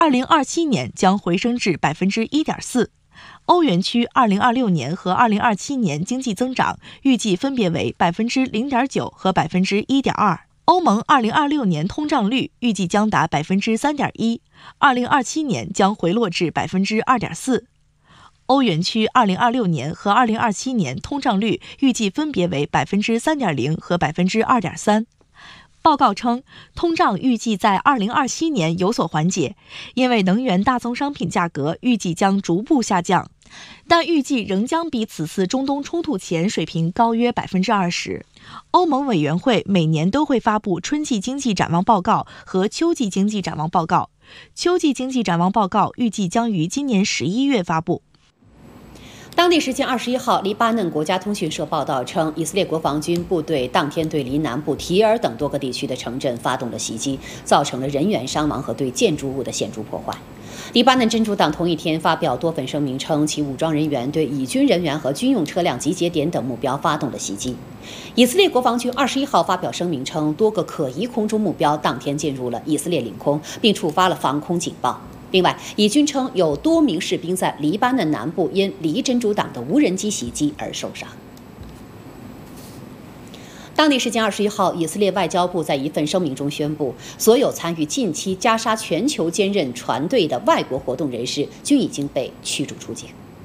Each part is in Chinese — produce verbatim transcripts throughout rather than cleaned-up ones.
二零二七年将回升至 百分之一点四。欧元区二零二六年和二零二七年经济增长预计分别为 百分之零点九 和 百分之一点二。欧盟二零二六年通胀率预计将达 百分之三点一， 二零二七年将回落至 百分之二点四。欧元区二零二六年和二零二七年通胀率预计分别为 百分之三点零 和 百分之二点三。报告称，通胀预计在二零二七年有所缓解，因为能源大宗商品价格预计将逐步下降，但预计仍将比此次中东冲突前水平高约 百分之二十。欧盟委员会每年都会发布春季经济展望报告和秋季经济展望报告，秋季经济展望报告预计将于今年十一月发布。 当地时间二十一号，黎巴嫩国家通讯社报道称，以色列国防军部队当天对黎南部提尔等多个地区的城镇发动了袭击，造成了人员伤亡和对建筑物的显著破坏。黎巴嫩真主党同一天发表多份声明称，其武装人员对以军人员和军用车辆集结点等目标发动了袭击。以色列国防军二十一号发表声明称，多个可疑空中目标当天进入了以色列领空，并触发了防空警报。另外，以军称有多名士兵在黎巴嫩南部因黎真主党的无人机袭击而受伤。当地时间二十一号，以色列外交部在一份声明中宣布，所有参与近期加沙全球坚韧船队的外国活动人士均已经被驱逐出境。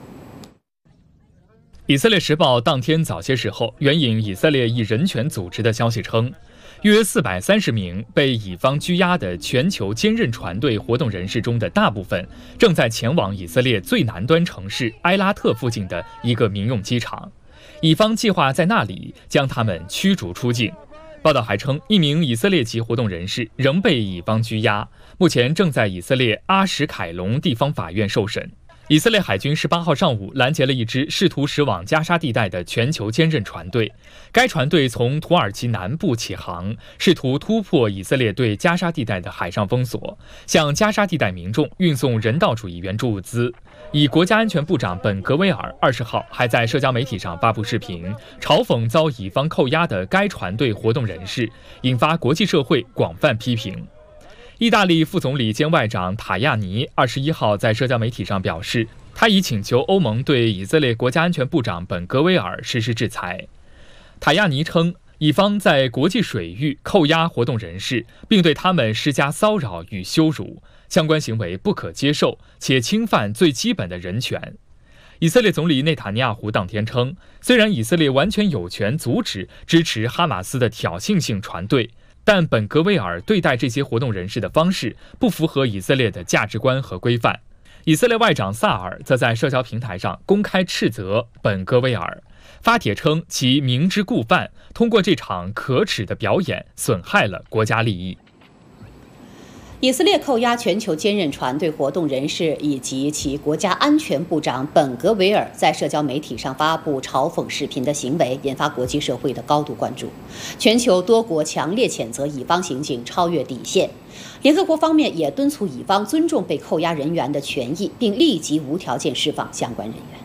以色列时报当天早些时候援引以色列一人权组织的消息称，约四百三十名被以方拘押的全球坚韧船队活动人士中的大部分正在前往以色列最南端城市埃拉特附近的一个民用机场，以方计划在那里将他们驱逐出境。报道还称，一名以色列籍活动人士仍被以方拘押，目前正在以色列阿什凯隆地方法院受审。以色列海军十八号上午拦截了一支试图驶往加沙地带的全球坚韧船队。该船队从土耳其南部起航，试图突破以色列对加沙地带的海上封锁，向加沙地带民众运送人道主义援助物资。以国家安全部长本格维尔二十号还在社交媒体上发布视频，嘲讽遭以方扣押的该船队活动人士，引发国际社会广泛批评。意大利副总理兼外长塔亚尼二十一号在社交媒体上表示，他已请求欧盟对以色列国家安全部长本格维尔实施制裁。塔亚尼称，以方在国际水域扣押活动人士，并对他们施加骚扰与羞辱，相关行为不可接受，且侵犯最基本的人权。以色列总理内塔尼亚胡当天称，虽然以色列完全有权阻止支持哈马斯的挑衅性船队，但本格维尔对待这些活动人士的方式不符合以色列的价值观和规范。以色列外长萨尔则在社交平台上公开斥责本格维尔，发帖称其明知故犯，通过这场可耻的表演损害了国家利益。 以色列扣押全球坚韧船队活动人士以及其国家安全部长本格维尔在社交媒体上发布嘲讽视频的行为，引发国际社会的高度关注。全球多国强烈谴责以方行径超越底线，联合国方面也敦促以方尊重被扣押人员的权益，并立即无条件释放相关人员。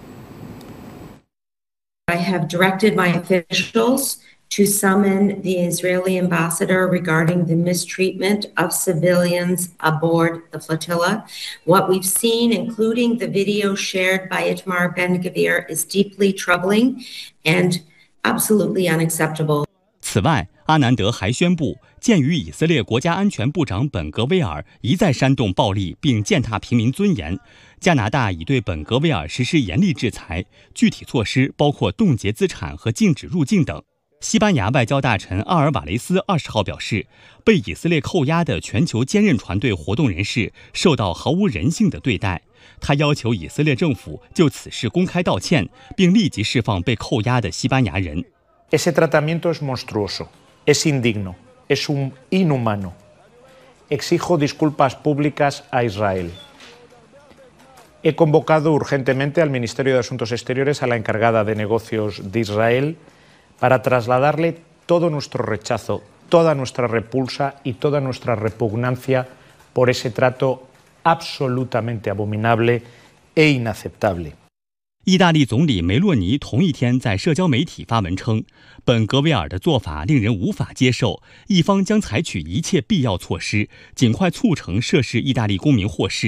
I have directed my officials to summon the Israeli ambassador regarding the mistreatment of civilians aboard the flotilla. What we've seen, including the video shared by Itamar Ben-Gvir, is deeply troubling and absolutely unacceptable. 此外，阿南德还宣布，鉴于以色列国家安全部长本格维尔一再煽动暴力并践踏平民尊严，加拿大已对本格维尔实施严厉制裁，具体措施包括冻结资产和禁止入境等。西班牙外交大臣阿尔瓦雷斯二十号表示，被以色列扣押的全球坚韧船队活动人士受到毫无人性的对待。他要求以色列政府就此事公开道歉，并立即释放被扣押的西班牙人。 Ese tratamiento es monstruoso, es indigno, es un inhumano. Exijo disculpas públicas a Israel. He convocado urgentemente al Ministerio de Asuntos Exteriores a la encargada de negocios de Israel para trasladarle todo nuestro rechazo, toda nuestra repulsa y toda nuestra repugnancia por ese trato absolutamente abominable e inaceptable. 意大利总理梅洛尼同一天在社交媒体发文称，本格维尔的做法令人无法接受，一方将采取一切必要措施，尽快促成涉事意大利公民获释。